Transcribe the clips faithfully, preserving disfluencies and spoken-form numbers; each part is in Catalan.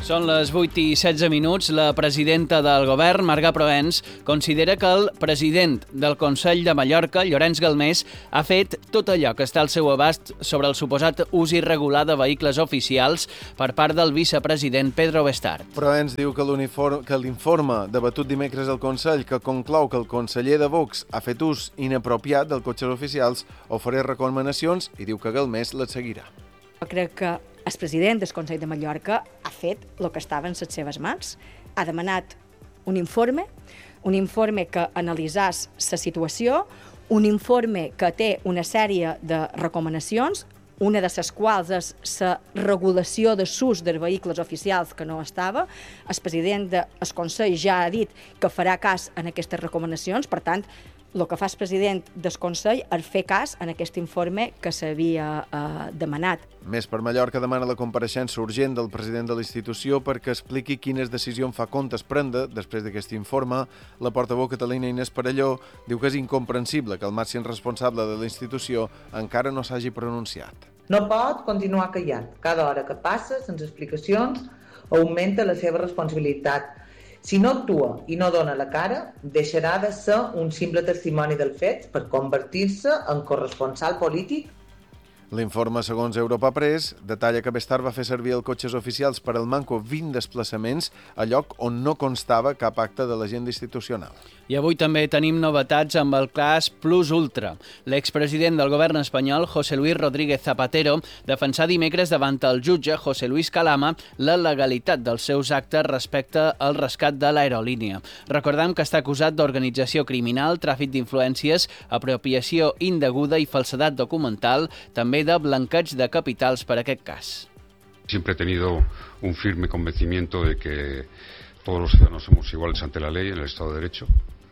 Són les vuit i setze minuts. La presidenta del govern, Marga Proens, considera que el president del Consell de Mallorca, Llorenç Galmés, ha fet tot allò que està al seu abast sobre el suposat ús irregular de vehicles oficials per part del vicepresident Pedro Bestart. Proens diu que l'informe debatut dimecres al Consell, que conclou que el conseller de Vox ha fet ús inapropiat dels cotxes oficials, ofereix recomanacions i diu que Galmés les seguirà. Jo crec que el president del Consell de Mallorca ha fet el que estava en les seves mans. Ha demanat un informe, un informe que analitzés la situació, un informe que té una sèrie de recomanacions, una de les quals és la regulació de l'ús dels vehicles oficials que no estava. El president del Consell ja ha dit que farà cas en aquestes recomanacions, per tant, el que fa el president del Consell és fer cas en aquest informe que s'havia eh, demanat. Més per Mallorca demana la compareixença urgent del president de la institució perquè expliqui quines decisions fa comptes prendre després d'aquest informe. La portaveu catalana Inés Parelló diu que és incomprensible que el màxim responsable de la institució encara no s'hagi pronunciat. No pot continuar callat. Cada hora que passa, sense explicacions, augmenta la seva responsabilitat. Si no actua i no dona la cara, deixarà de ser un simple testimoni del fet per convertir-se en corresponsal polític. L'informe, segons Europa Press, detalla que Bestart va fer servir els cotxes oficials per al manco vint desplaçaments a lloc on no constava cap acte de l'agenda institucional. I avui també tenim novetats amb el cas Plus Ultra. L'expresident del govern espanyol, José Luis Rodríguez Zapatero, defensà dimecres davant el jutge José Luis Calama la legalitat dels seus actes respecte al rescat de l'aerolínia. Recordem que està acusat d'organització criminal, tràfic d'influències, apropiació indeguda i falsedat documental, també de blanqueig de capitals per aquest cas. Siempre he tenido un firme convencimiento de que todos los ciudadanos somos iguales ante la ley en el Estado de Derecho.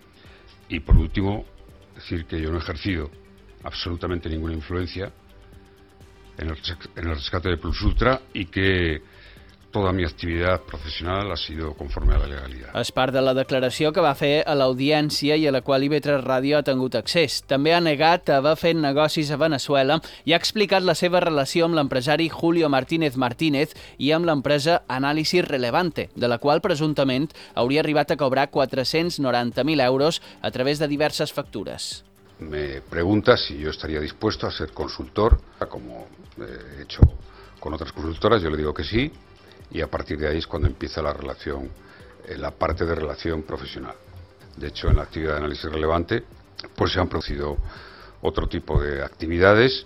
Y por último, decir que yo no he ejercido absolutamente ninguna influencia en el, en el rescate de Plus Ultra y que tota mi activitat professional ha sido conforme a la legalitat. És part de la declaració que va fer a l'audiència i a la qual I V tres Ràdio ha tingut accés. També ha negat haver fet negocis a Venezuela i ha explicat la seva relació amb l'empresari Julio Martínez Martínez i amb l'empresa Análisis Relevante, de la qual presumptament hauria arribat a cobrar quatre-cents noranta mil euros a través de diverses factures. Me pregunta si yo estaría dispuesto a ser consultor, como he hecho con otras consultoras, yo le digo que sí. Y a partir de ahí es cuando empieza la relación, eh, la parte de relación profesional. De hecho, en la actividad de análisis relevante, pues se han producido otro tipo de actividades,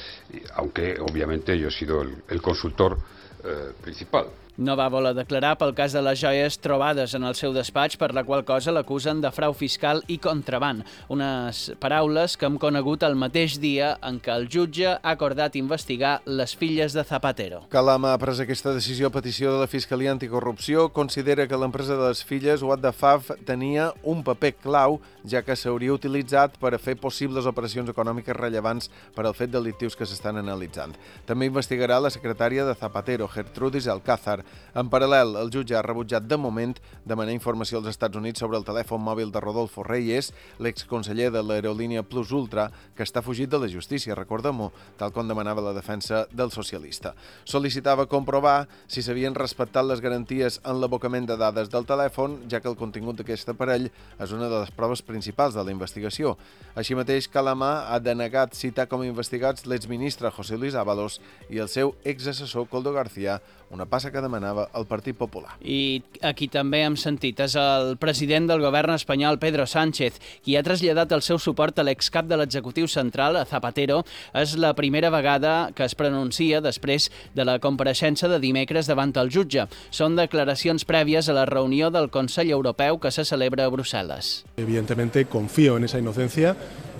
aunque obviamente yo he sido el, el consultor eh, principal. No va voler declarar pel cas de les joies trobades en el seu despatx, per la qual cosa l'acusen de frau fiscal i contraban. Unes paraules que hem conegut el mateix dia en què el jutge ha acordat investigar les filles de Zapatero. Calama ha pres aquesta decisió a petició de la Fiscalia Anticorrupció. Considera que l'empresa de les filles, What the Fav, tenia un paper clau, ja que s'hauria utilitzat per a fer possibles operacions econòmiques rellevants per al fet delictius que s'estan analitzant. També investigarà la secretària de Zapatero, Gertrudis Alcázar. En paral·lel, el jutge ha rebutjat de moment demanar informació als Estats Units sobre el telèfon mòbil de Rodolfo Reyes, l'exconseller de l'aerolínia Plus Ultra, que està fugit de la justícia, recordem-ho, tal com demanava la defensa del socialista. Sol·licitava comprovar si s'havien respectat les garanties en l'abocament de dades del telèfon, ja que el contingut d'aquest aparell és una de les proves principals de la investigació. Així mateix, Calama ha denegat citar com a investigats l'exministre José Luis Ábalos i el seu exassessor Koldo García, una passa que demanava el Partit Popular. I aquí també hem sentit és el president del govern espanyol, Pedro Sánchez, qui ha traslladat el seu suport a l'excap de l'executiu central, a Zapatero. És la primera vegada que es pronuncia després de la compareixença de dimecres davant el jutge. Són declaracions prèvies a la reunió del Consell Europeu que se celebra a Brussel·les. Evidentemente confío en esa inocencia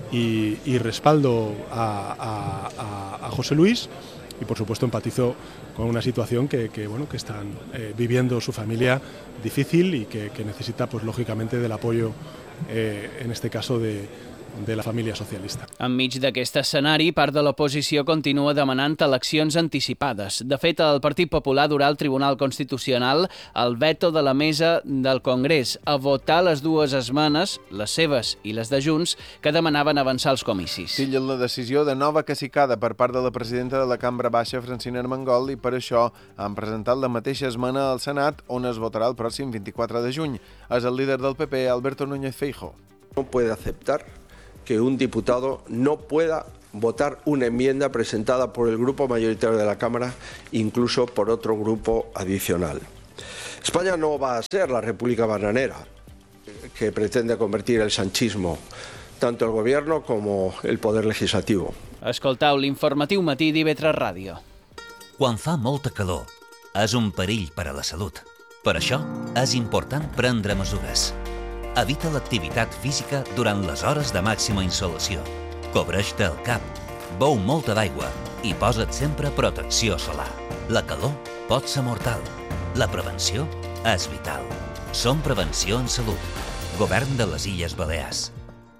y, y respaldo a, a, a, a José Luis y por supuesto empatizo con una situación que, que, bueno, que están eh, viviendo su familia difícil y que, que necesita pues lógicamente del apoyo eh, en este caso de, de la família socialista. Enmig d'aquest escenari, part de l'oposició continua demanant eleccions anticipades. De fet, el Partit Popular durà al Tribunal Constitucional el veto de la mesa del Congrés a votar les dues esmenes, les seves i les de Junts, que demanaven avançar els comicis. Tillen la decisió de nova cacicada per part de la presidenta de la Cambra Baixa, Francina Armengol, i per això han presentat la mateixa esmena al Senat, on es votarà el pròxim vint-i-quatre de juny. És el líder del P P, Alberto Núñez Feijóo. No puede aceptar que un diputado no pueda votar una enmienda presentada por el grupo mayoritario de la Cámara, incluso por otro grupo adicional. España no va a ser la república bananera que pretende convertir el sanchismo, tanto el gobierno como el poder legislativo. Escoltau l'informatiu matí d'I V tres Ràdio. Quan fa molta calor, és un perill per a la salut. Per això, és important prendre mesures. Evita l'activitat física durant les hores de màxima insolació. Cobreix-te el cap, beu molta d'aigua i posa't sempre protecció solar. La calor pot ser mortal. La prevenció és vital. Som Prevenció en Salut. Govern de les Illes Balears.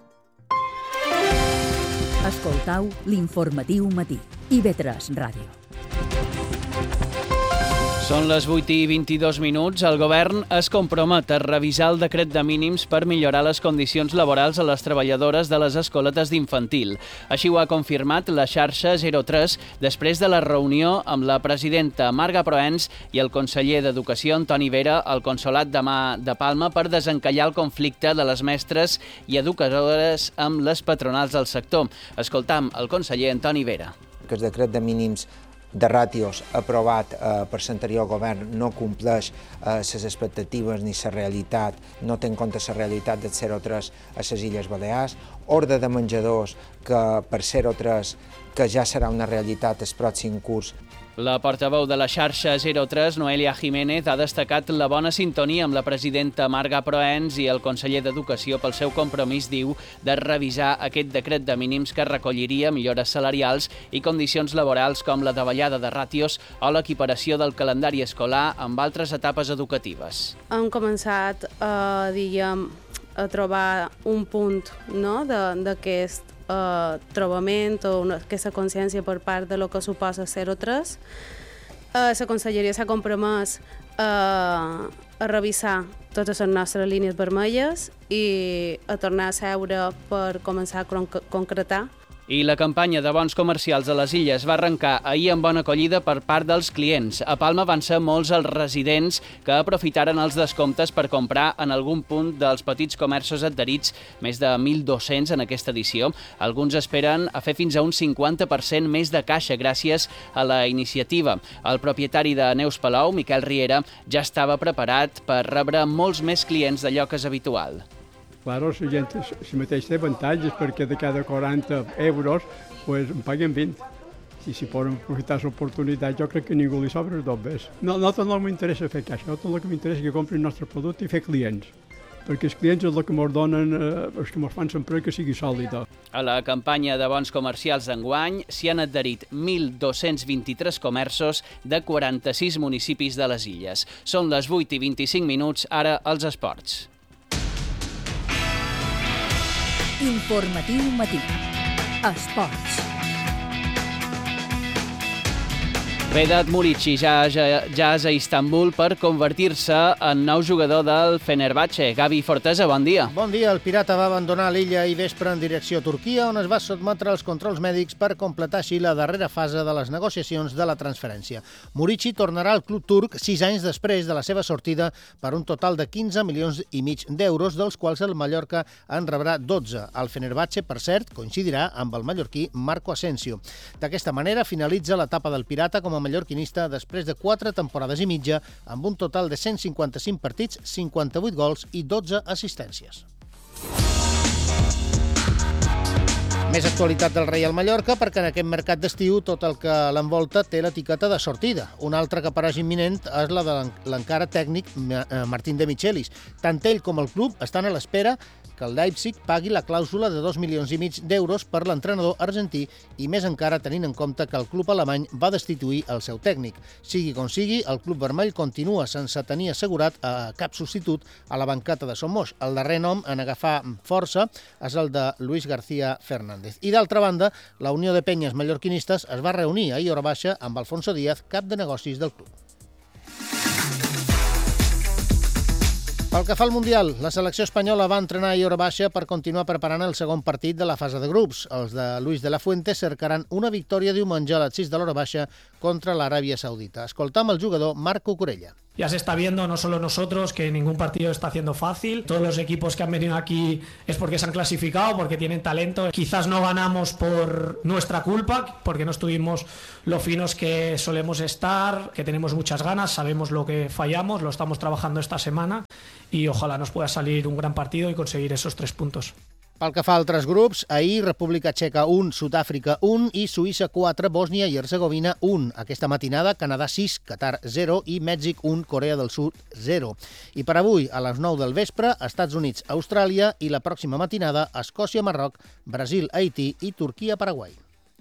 Escoltau l'informatiu matí. I V tres Ràdio. Són les vuit i vint-i-dos minuts. El govern es compromet a revisar el decret de mínims per millorar les condicions laborals a les treballadores de les escoletes d'infantil. Així ho ha confirmat la xarxa zero tres després de la reunió amb la presidenta Marga Proens i el conseller d'Educació Antoni Vera al Consolat de Mà de Palma per desencallar el conflicte de les mestres i educadores amb les patronals del sector. Escoltam el conseller Antoni Vera. El decret de mínims de ràtios aprovat eh, per l'anterior govern no compleix les eh, expectatives ni la realitat, no té en compte la realitat del zero tres a les Illes Balears, ordre de menjadors que per zero tres que ja serà una realitat el pròxim curs. La portaveu de la xarxa zero tres, Noelia Jiménez, ha destacat la bona sintonia amb la presidenta Marga Proens i el conseller d'Educació pel seu compromís, diu, de revisar aquest decret de mínims que recolliria millores salarials i condicions laborals com la davallada de ràtios o l'equiparació del calendari escolar amb altres etapes educatives. Hem començat a, diguem, a trobar un punt, no?, d'aquest Uh, trobament o una, aquesta consciència per part de lo que suposa zero tres. Uh, la Conselleria s'ha compromès uh, a revisar totes les nostres línies vermelles i a tornar a seure per començar a concretar. I la campanya de bons comercials a les Illes va arrencar ahir amb bona acollida per part dels clients. A Palma van ser molts els residents que aprofitaren els descomptes per comprar en algun punt dels petits comerços adherits, més de mil dos-cents en aquesta edició. Alguns esperen a fer fins a un cinquanta per cent més de caixa gràcies a la iniciativa. El propietari de Neus Palou, Miquel Riera, ja estava preparat per rebre molts més clients d'allò que és habitual. Claro, la gent si mateix té avantatges perquè de cada quaranta euros pues, en paguen vint. Si si poden aprofitar l'oportunitat, jo crec que a ningú li sobra dos més. No, no tant no m'interessa fer caixa, no tant el que m'interessa que comprin el nostre producte i fer clients. Perquè els clients és el que ens donen, eh, els que ens fan sempre que sigui sòlida. A la campanya de bons comercials d'enguany s'hi han adherit mil dos-cents vint-i-tres comerços de quaranta-sis municipis de les Illes. Són les vuit i vint-i-cinc minuts, ara els esports. Informatiu matí. Esports. Vedat Murici ja, ja, ja és a Istanbul per convertir-se en nou jugador del Fenerbahçe. Gavi Fortesa, bon dia. Bon dia. El Pirata va abandonar l'illa ahir vespre en direcció a Turquia, on es va sotmetre als controls mèdics per completar així la darrera fase de les negociacions de la transferència. Murici tornarà al club turc sis anys després de la seva sortida per un total de quinze milions i mig d'euros, dels quals el Mallorca en rebrà dotze. El Fenerbahçe, per cert, coincidirà amb el mallorquí Marco Asensio. D'aquesta manera finalitza l'etapa del Pirata com a mallorquinista després de quatre temporades i mitja, amb un total de cent cinquanta-cinc partits, cinquanta-vuit gols i dotze assistències. Més actualitat del Reial Mallorca, perquè en aquest mercat d'estiu tot el que l'envolta té l'etiqueta de sortida. Una altra que pareix imminent és la de l'encara tècnic Martín de Michelis. Tant ell com el club estan a l'espera que el Leipzig pagui la clàusula de dos milions i mig d'euros per l'entrenador argentí i més encara tenint en compte que el club alemany va destituir el seu tècnic. Sigui com sigui, el club vermell continua sense tenir assegurat a cap substitut a la banqueta de Somos. El darrer nom en agafar força és el de Luis García Fernández. I d'altra banda, la Unió de Penyes Mallorquinistes es va reunir ahir a hora baixa amb Alfonso Díaz, cap de negocis del club. Pel que fa al Mundial, la selecció espanyola va entrenar ahir a hora baixa per continuar preparant el segon partit de la fase de grups. Els de Luis de la Fuente cercaran una victòria diumenge a les sis de l'hora baixa contra l'Aràbia Saudita. Escoltam el jugador Marc Cucurella. Ya se está viendo, no solo nosotros, que ningún partido está haciendo fácil. Todos los equipos que han venido aquí es porque se han clasificado, porque tienen talento. Quizás no ganamos por nuestra culpa, porque no estuvimos lo finos que solemos estar, que tenemos muchas ganas, sabemos lo que fallamos, lo estamos trabajando esta semana y ojalá nos pueda salir un gran partido y conseguir esos tres puntos. Pel que fa a altres grups, ahir República Txeca un, Sud-àfrica un i Suïssa quatre, Bòsnia i Hercegovina un. Aquesta matinada, Canadà sis, Qatar zero i Mèxic un, Corea del Sud zero. I per avui, a les nou del vespre, Estats Units, Austràlia i la pròxima matinada, Escòcia, Marroc, Brasil, Haití i Turquia, Paraguai.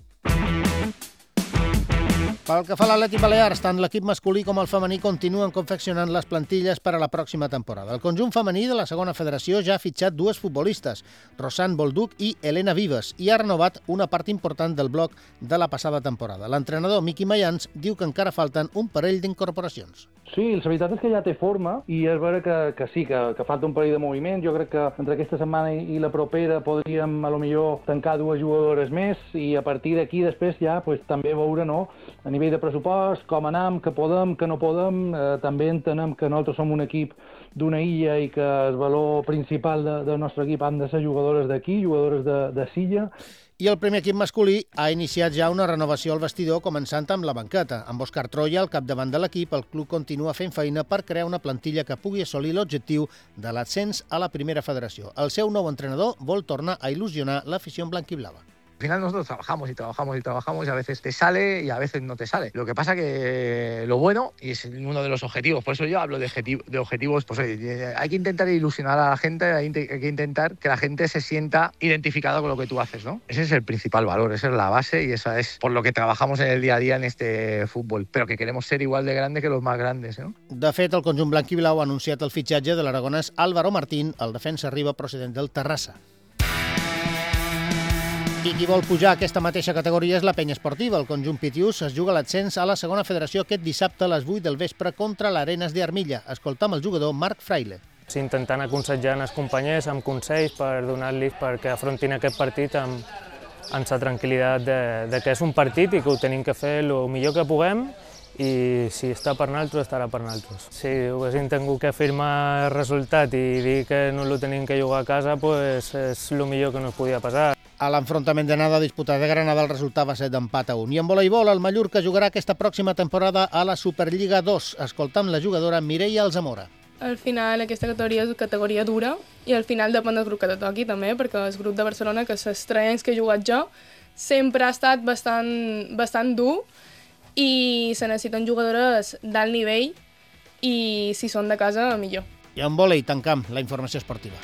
Pel que fa a l'Atlètic Balears, tant l'equip masculí com el femení continuen confeccionant les plantilles per a la pròxima temporada. El conjunt femení de la segona federació ja ha fitxat dues futbolistes, Rosan Bolduc i Elena Vives, i ha renovat una part important del bloc de la passada temporada. L'entrenador Miqui Mayans diu que encara falten un parell d'incorporacions. Sí, la veritat és que ja té forma i és vera que, que sí, que, que falta un parell de moviments. Jo crec que entre aquesta setmana i la propera podríem a lo millor tancar dues jugadores més i a partir d'aquí després ja pues, també veure no, a nivell de pressupost, com anem, que podem, que no podem. Eh, també entenem que nosaltres som un equip d'una illa i que el valor principal de, del nostre equip han de ser jugadores d'aquí, jugadores de, de Silla. I el primer equip masculí ha iniciat ja una renovació al vestidor, començant amb la banqueta. Amb Òscar Troia al capdavant de l'equip, el club continua fent feina per crear una plantilla que pugui assolir l'objectiu de l'ascens a la primera federació. El seu nou entrenador vol tornar a il·lusionar l'afició blanquiblava. Al final nosotros trabajamos y trabajamos y trabajamos y a veces te sale y a veces no te sale. Lo que pasa que lo bueno, y es uno de los objetivos, por eso yo hablo de, objetivo, de objetivos, pues oye, hay que intentar ilusionar a la gente, hay que intentar que la gente se sienta identificada con lo que tú haces, ¿no? Ese es el principal valor, esa es la base y esa es por lo que trabajamos en el día a día en este fútbol, pero que queremos ser igual de grande que los más grandes, ¿no? De fet, el conjunt blanquiblau ha anunciat el fitxatge de l'aragonès Álvaro Martín, el defensa arriba procedent del Terrassa. I qui vol pujar a aquesta mateixa categoria és la Penya Esportiva. El conjunt Pitiús es juga l'ascens a la segona federació aquest dissabte a les vuit del vespre contra l'Arenas de Armilla. Escoltam el jugador Marc Fraile. Intentant aconsellar els companys amb consells per donar-los perquè afrontin aquest partit amb, amb la tranquil·litat de, de que és un partit i que ho tenim que fer el millor que puguem i si està per nosaltres, estarà per nosaltres. Si haguéssim tingut que firmar el resultat i dir que no el tenim que jugar a casa, pues és el millor que no es podia passar. A l'enfrontament d'anada disputat de Granada el resultat va ser d'empat a un. I en voleibol, el Mallorca jugarà aquesta pròxima temporada a la Superliga dos. Escoltam la jugadora Mireia Alzamora. Al final aquesta categoria és categoria dura i al final depèn del grup que te toqui també, perquè el grup de Barcelona, que és tres anys que he jugat jo, sempre ha estat bastant, bastant dur i se necessiten jugadores d'alt nivell i si són de casa, millor. I en vòlei tancam la informació esportiva.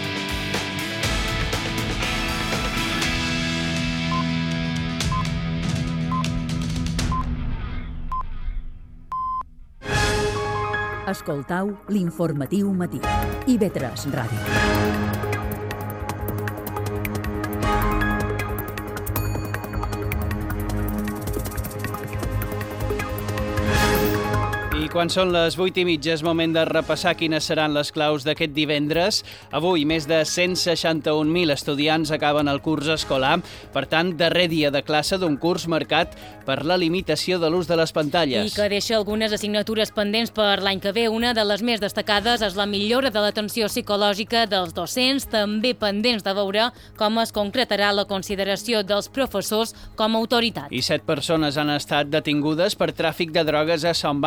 Escoltau l'informatiu matí. I ve tres Ràdio. I quan són les vuit i mitja és moment de repassar quines seran les claus d'aquest divendres. Avui, més de cent seixanta-un mil estudiants acaben el curs escolar, per tant, darrer dia de classe d'un curs marcat per la limitació de l'ús de les pantalles. I que deixa algunes assignatures pendents per l'any que ve. Una de les més destacades és la millora de l'atenció psicològica dels docents, també pendents de veure com es concretarà la consideració dels professors com a autoritat. I set persones han estat detingudes per tràfic de drogues a Son Banya. A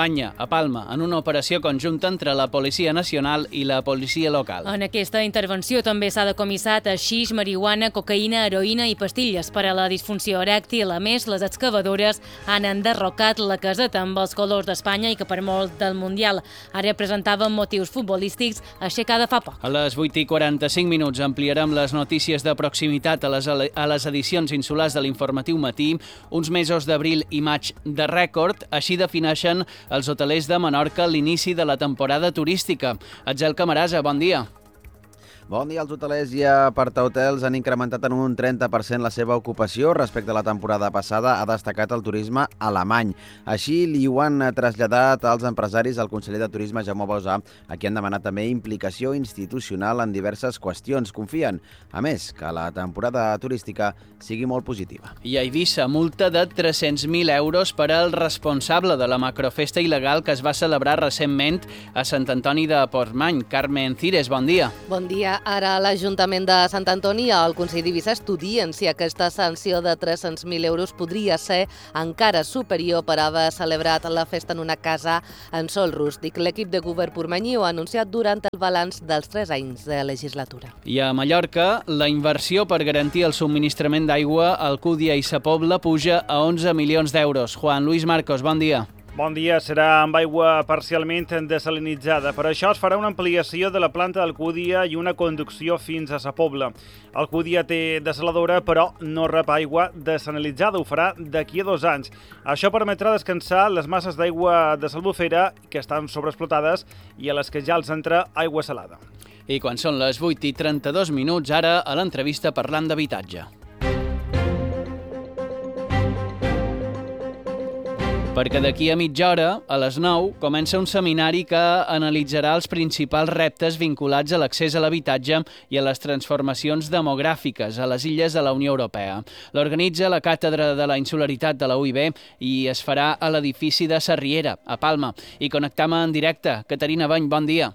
Palma, en una operació conjunta entre la Policia Nacional i la policia local. En aquesta intervenció també s'ha decomissat haixix, marihuana, cocaïna, heroïna i pastilles per a la disfunció erèctil. A més, les excavadores han enderrocat la caseta amb els colors d'Espanya i que per molt del Mundial ara presentaven motius futbolístics aixecada fa poc. A les vuit i quaranta-cinc minuts ampliarem les notícies de proximitat a les, a les edicions insulars de l'Informatiu Matí. Uns mesos d'abril i maig de rècord, així defineixen els hotelers de Menorca l'inici de la temporada turística. Atzel Camarasa, bon dia. Bon dia. Els hotelers i apartahotels han incrementat en un trenta per cent la seva ocupació respecte a la temporada passada, ha destacat el turisme alemany. Així li ho han traslladat als empresaris al conseller de Turisme, Jaume Bauzà, a qui han demanat també implicació institucional en diverses qüestions. Confien, a més, que la temporada turística sigui molt positiva. I a Eivissa, multa de tres-cents mil euros per al responsable de la macrofesta il·legal que es va celebrar recentment a Sant Antoni de Portmany. Carmen Cires, bon dia. Bon dia. Ara l'Ajuntament de Sant Antoni i el Consell d'Eivissa estudien si aquesta sanció de tres-cents mil euros podria ser encara superior per haver celebrat la festa en una casa en sòl rústic. L'equip de govern portmany ho ha anunciat durant el balanç dels tres anys de legislatura. I a Mallorca, la inversió per garantir el subministrament d'aigua a Alcúdia i Sa Pobla puja a onze milions d'euros. Juan Luis Marcos, bon dia. Bon dia. Serà amb aigua parcialment desalinitzada. Per això es farà una ampliació de la planta d'Alcúdia i una conducció fins a Sa Pobla. Alcúdia té desaladora, però no rep aigua desalinitzada. Ho farà d'aquí a dos anys. Això permetrà descansar les masses d'aigua de s'Albufera que estan sobreexplotades i a les que ja els entra aigua salada. I quan són les vuit i trenta-dos minuts, ara a l'entrevista parlant d'habitatge. Perquè d'aquí a mitja hora, a les nou, comença un seminari que analitzarà els principals reptes vinculats a l'accés a l'habitatge i a les transformacions demogràfiques a les illes de la Unió Europea. L'organitza la Càtedra de la Insularitat de la U I B i es farà a l'edifici de Sarriera, a Palma. I connectam en directe. Caterina Bany, bon dia.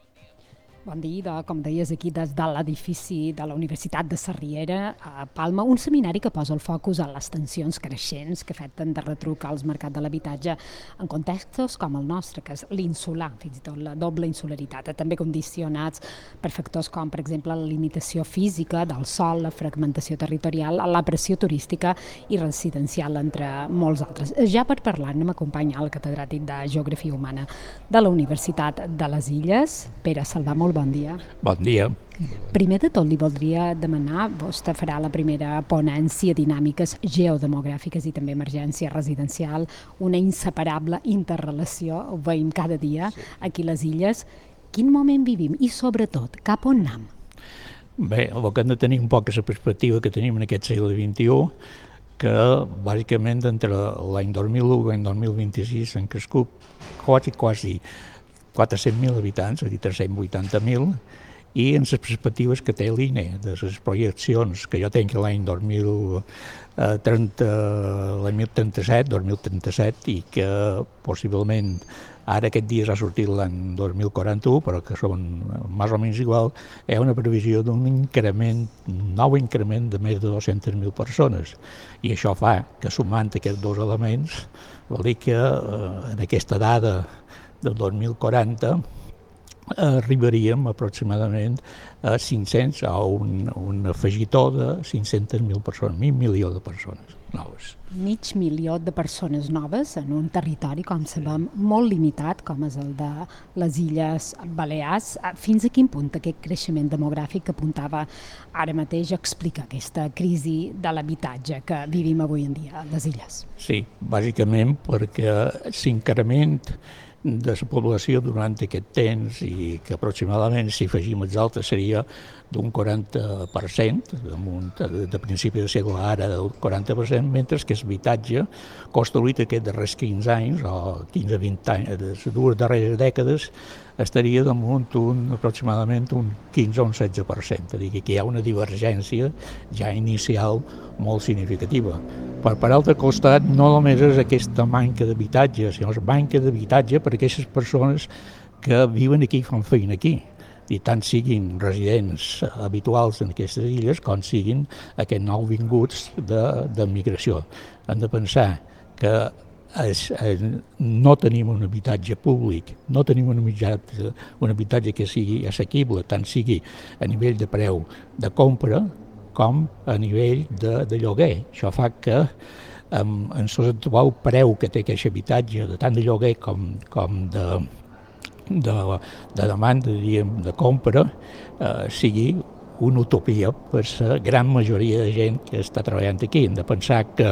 Bon dia, com deies, aquí des de l'edifici de la Universitat de Sarriera a Palma, un seminari que posa el focus a les tensions creixents que afecten de retruc als mercats de l'habitatge en contextos com el nostre, que és l'insular, fins i tot la doble insularitat, també condicionats per factors com, per exemple, la limitació física del sòl, la fragmentació territorial, la pressió turística i residencial, entre molts altres. Ja per parlar-ne m'acompanya el catedràtic de Geografia Humana de la Universitat de les Illes, Pere Salvà. Molt bon dia. Bon dia. Primer de tot li voldria demanar, vostè farà la primera ponència dinàmiques geodemogràfiques i també emergència residencial, una inseparable interrelació, ho veiem cada dia aquí a les illes. Quin moment vivim i sobretot cap on anem? Bé, el que hem de tenir un poc és la perspectiva que tenim en aquest segle vint-i-u, que bàsicament entre l'any dos mil u i l'any dos mil vint-i-sis han crescut quasi, quasi quatre-cents mil habitants, és a dir, tres-cents vuitanta mil, i en les perspectives que té l'I N E, de les projeccions que jo tenc l'any dos mil trenta, l'any dos mil trenta-set, dos mil trenta-set, i que possiblement ara aquest dia ha sortit l'any dos mil quaranta-u, però que són més o menys igual, hi ha una previsió d'un increment, un nou increment de més de dues-centes mil persones. I això fa que, sumant aquests dos elements, vol dir que eh, en aquesta dada del dos mil quaranta arribaríem aproximadament a cinc-cents, a un, un afegitó de cinc-centes mil persones, mig milió de persones noves. Mig milió de persones noves en un territori, com sabem, molt limitat, com és el de les Illes Balears. Fins a quin punt aquest creixement demogràfic que apuntava ara mateix explica aquesta crisi de l'habitatge que vivim avui en dia a les illes? Sí, bàsicament perquè s'increment de la població durant aquest temps i que aproximadament, si afegim els altres, seria d'un quaranta per cent, de, de principi de segle ara del quaranta per cent, mentre que l'habitatge construït aquests darrers quinze anys o quinze a vint anys, de les dues darreres dècades, estaria damunt un, aproximadament un quinze o un setze per cent. És a dir, que hi ha una divergència ja inicial molt significativa. Per, per altre costat, no només és aquesta manca d'habitatge, sinó és manca d'habitatge per a aquestes persones que viuen aquí i fan feina aquí. I tant siguin residents habituals en aquestes illes com siguin aquests nouvinguts de, de migració. Hem de pensar que és, és, no tenim un habitatge públic, no tenim un habitatge, un habitatge que sigui assequible, tant sigui a nivell de preu de compra com a nivell de, de lloguer. Això fa que amb el actual preu que té aquest habitatge, de tant de lloguer com, com de, de, de demanda, diríem, de compra, eh, sigui una utopia per la gran majoria de gent que està treballant aquí. Hem de pensar que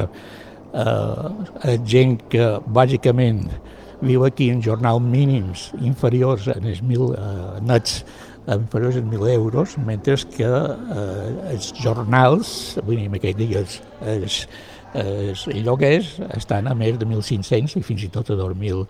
eh, gent que bàsicament viu aquí en jornals mínims inferiors a els mil eh, nets inferiors a mil euros, mentre que eh, els jornals, vull dir, en aquests dies, els, els lloguers estan a més de mil cinc-cents i fins i tot a dos mil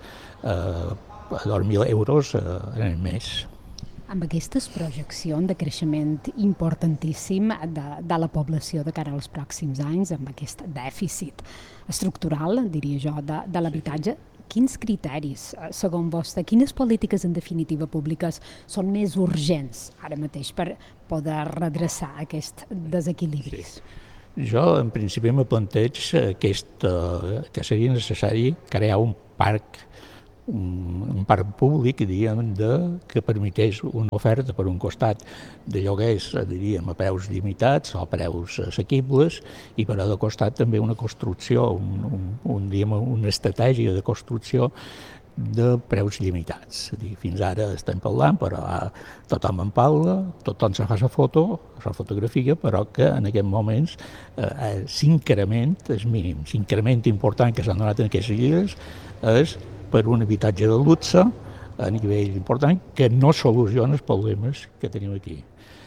eh, euros eh, en el mes. Amb aquestes projeccions de creixement importantíssim de, de la població de cara als pròxims anys, amb aquest dèficit estructural, diria jo, de, de l'habitatge, quins criteris, segons vostè, quines polítiques en definitiva públiques són més urgents ara mateix per poder redreçar aquests desequilibris? Sí. Jo, en principi, me planteig aquest, uh, que seria necessari crear un parc un, un parc públic, diríem, de, que permeteix una oferta per un costat de lloguers, diríem, a preus limitats o a preus assequibles, i per l'altre costat també una construcció, un, un, un, diríem, una estratègia de construcció de preus limitats. És a dir, fins ara estem parlant, però tothom en parla, tothom se fa la foto, la fotografia, però que en aquests moments eh, l'increment és mínim. L'increment important que s'han donat en aquestes illes és per un habitatge de luxe a nivell important que no soluciona els problemes que tenim aquí.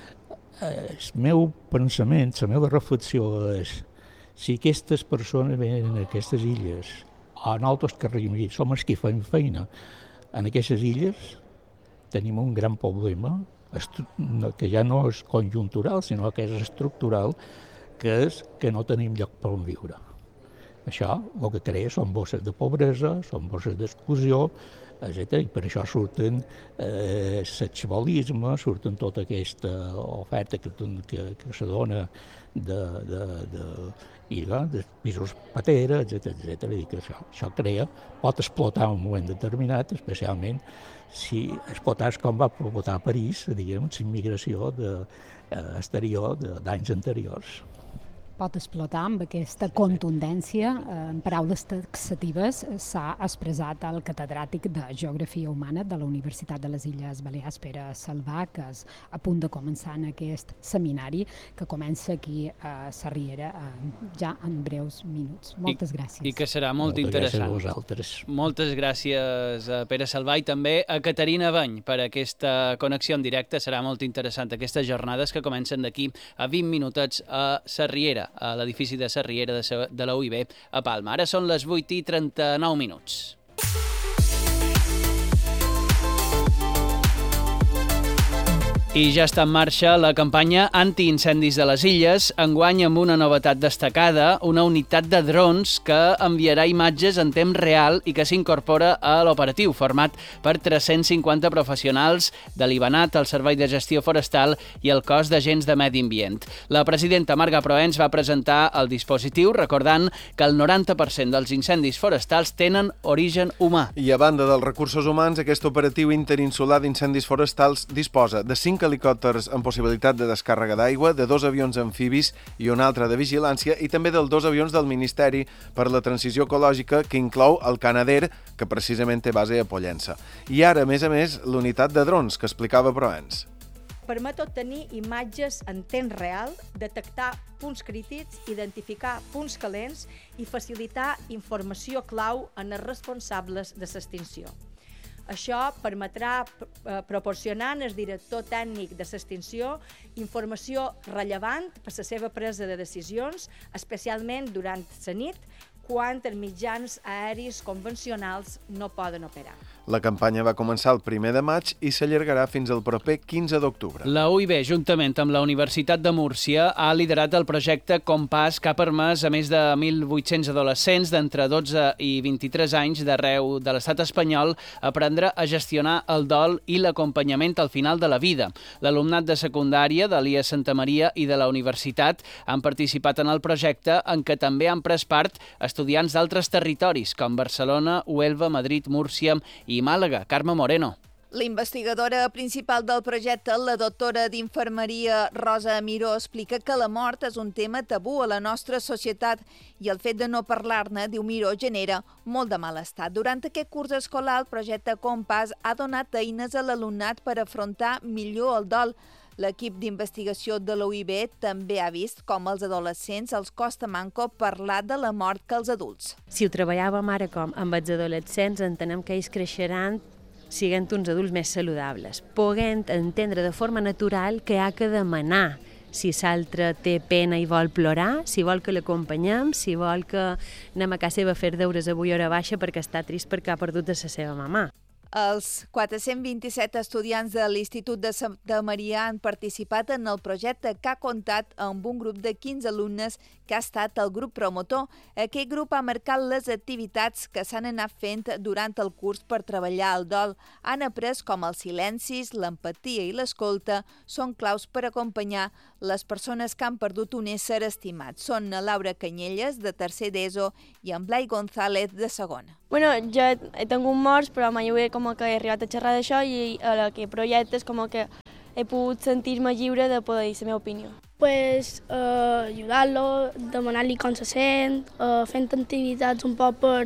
El meu pensament, la meva reflexió és si aquestes persones venen a aquestes illes o nosaltres que som els que fem feina en aquestes illes, tenim un gran problema que ja no és conjuntural, sinó que és estructural, que és que no tenim lloc per on viure. Això el que crea són bosses de pobresa, són bosses d'exclusió, etcètera. I per això surten eh, sexualisme, surten tota aquesta oferta que, que, que se dona de, de, de, i, de pisos patera, etcètera, etcètera. I que això, això crea, pot explotar en un moment determinat, especialment si explotats com va explotar a París, diguem, la immigració de, eh, exterior d'anys anteriors. Pot explotar amb aquesta contundència. En paraules taxatives s'ha expressat el catedràtic de Geografia Humana de la Universitat de les Illes Balears, Pere Salvà, que és a punt de començar en aquest seminari que comença aquí a Sarriera ja en breus minuts. Moltes gràcies. I que serà molt Moltes interessant. Gràcies a vosaltres. Moltes gràcies a Pere Salvà i també a Caterina Bany per aquesta connexió en directe. Serà molt interessant aquestes jornades que comencen d'aquí a vint minutets a Sarriera, a l'edifici de Sarriera de la U I B a Palma. Ara són les vuit i trenta-nou minuts. I ja està en marxa la campanya antiincendis de les illes, enguany amb una novetat destacada, una unitat de drons que enviarà imatges en temps real i que s'incorpora a l'operatiu, format per tres-cents cinquanta professionals de l'IBANAT, el Servei de Gestió Forestal i el Cos d'Agents de Medi Ambient. La presidenta Marga Proens va presentar el dispositiu, recordant que el noranta per cent dels incendis forestals tenen origen humà. I a banda dels recursos humans, aquest operatiu interinsular d'incendis forestals disposa de cinc helicòpters amb possibilitat de descàrrega d'aigua, de dos avions amfibis i un altre de vigilància i també dels dos avions del Ministeri per la Transició Ecològica que inclou el Canadair, que precisament té base a Pollença. I ara, a més a més, l'unitat de drons que explicava Proens. Permet obtenir imatges en temps real, detectar punts crítics, identificar punts calents i facilitar informació clau en els responsables de l'extinció. Això permetrà proporcionar al director tècnic de l'extinció informació rellevant per la seva presa de decisions, especialment durant la nit, quan els mitjans aeris convencionals no poden operar. La campanya va començar el primer de maig i s'allargarà fins al proper quinze d'octubre. La U I B, juntament amb la Universitat de Múrcia, ha liderat el projecte Compàs, que ha permès a més de mil vuit-cents adolescents d'entre dotze i vint-i-tres anys d'arreu de l'estat espanyol aprendre a gestionar el dol i l'acompanyament al final de la vida. L'alumnat de secundària de l'I A Santa Maria i de la Universitat han participat en el projecte, en què també han pres part estudiants d'altres territoris, com Barcelona, Huelva, Madrid, Múrcia i Màlaga. Carme Moreno. La investigadora principal del projecte, la doctora d'infermeria Rosa Miró, explica que la mort és un tema tabú a la nostra societat i el fet de no parlar-ne, diu Miró, genera molt de malestar. Durant aquest curs escolar, el projecte Compàs ha donat eines a l'alumnat per afrontar millor el dol. L'equip d'investigació de l'U I B també ha vist com als adolescents els costa manco parlar de la mort que els adults. Si ho treballàvem ara com amb els adolescents, entenem que ells creixeran siguent uns adults més saludables, poguent entendre de forma natural que ha que demanar si l'altre té pena i vol plorar, si vol que l'acompanyem, si vol que anem a casa seva a fer deures avui hora baixa perquè està trist perquè ha perdut de la seva mamà. Els quatre-cents vint-i-set estudiants de l'Institut de Santa Maria han participat en el projecte que ha comptat amb un grup de quinze alumnes que ha estat el grup promotor. Aquest grup ha marcat les activitats que s'han anat fent durant el curs per treballar el dol. Han après com els silencis, l'empatia i l'escolta són claus per acompanyar les persones que han perdut un ésser estimat. Són la Laura Canyelles, de tercer d'ESO, i en Blai González, de segona. Bueno, jo he tingut morts, però mai he, com que he arribat a xerrar d'això i a aquest projecte és com que he pogut sentir-me lliure de poder dir la meva opinió. Pues eh, ajudar-lo, demanar-li com se sent, eh, fent activitats un poc per,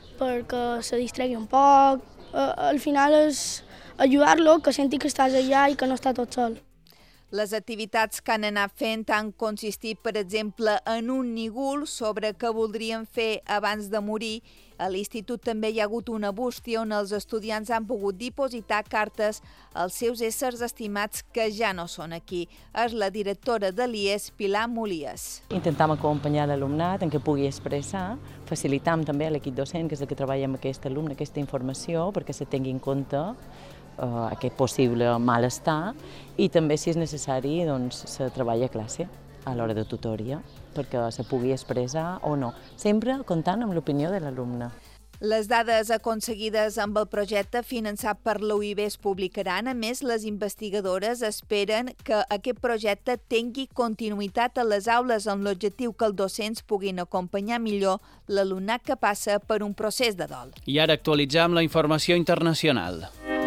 perquè se distregui un poc. Eh, al final és ajudar-lo, que senti que estàs allà i que no està tot sol. Les activitats que han anat fent han consistit, per exemple, en un nígul sobre què voldrien fer abans de morir. A l'institut també hi ha hagut una bústia on els estudiants han pogut dipositar cartes als seus éssers estimats que ja no són aquí. És la directora de l'I E S, Pilar Molies. Intentem acompanyar l'alumnat en què pugui expressar, facilitam també a l'equip docent, que és el que treballa amb aquest alumne, aquesta informació, perquè se tingui en compte Uh, aquest possible malestar i també, si és necessari, doncs, se treballa a classe a l'hora de tutoria perquè se pugui expressar o no, sempre comptant amb l'opinió de l'alumne. Les dades aconseguides amb el projecte finançat per l'U I B es publicaran. A més, les investigadores esperen que aquest projecte tingui continuïtat a les aules amb l'objectiu que els docents puguin acompanyar millor l'alumnat que passa per un procés de dol. I ara actualitzam la informació internacional.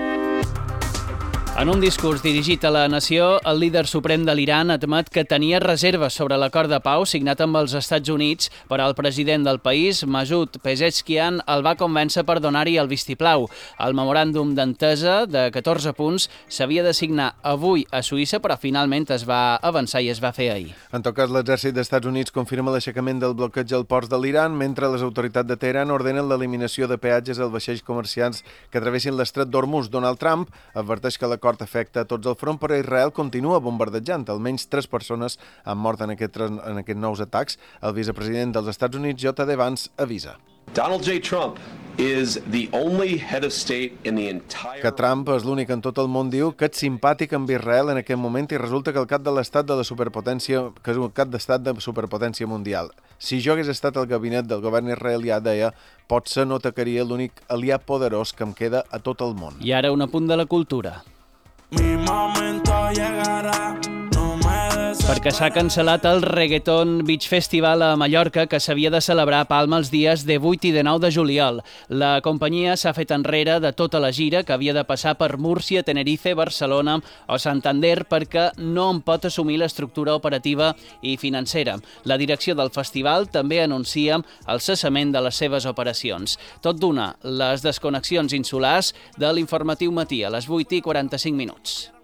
En un discurs dirigit a la nació, el líder suprem de l'Iran admet que tenia reserves sobre l'acord de pau signat amb els Estats Units, però el president del país, Masoud Pezeshkian, el va convèncer per donar-hi el vistiplau. El memoràndum d'entesa de catorze punts s'havia de signar avui a Suïssa, però finalment es va avançar i es va fer ahir. En tot cas, l'exèrcit dels Estats Units confirma l'aixecament del bloqueig als ports de l'Iran, mentre les autoritats de Teheran ordenen l'eliminació de peatges als vaixells comerciants que travessin l'estret d'Hormuz. Donald Trump adverteix que la L'acord afecta a tots el front, però Israel continua bombardejant. Almenys tres persones han mort en, aquest, en aquests nous atacs. El vicepresident dels Estats Units, J D Vance, avisa. Donald J. Trump is the only head of state in the entire... Que Trump és l'únic en tot el món, diu, que és simpàtic amb Israel en aquest moment i resulta que el cap de l'estat de la superpotència, que és un cap d'estat de superpotència mundial. Si jo hagués estat al gabinet del govern israelià, deia, potser no atacaria l'únic aliat poderós que em queda a tot el món. I ara un apunt de la cultura. Mi momento llegará, no me desesperes. Perquè s'ha cancel·lat el Reggaeton Beach Festival a Mallorca, que s'havia de celebrar a Palma els dies divuit i dinou de juliol. La companyia s'ha fet enrere de tota la gira, que havia de passar per Múrcia, Tenerife, Barcelona o Santander, perquè no en pot assumir l'estructura operativa i financera. La direcció del festival també anuncia el cessament de les seves operacions. Tot d'una, les desconnexions insulars de l'informatiu matí a les vuit i quaranta-cinc minuts.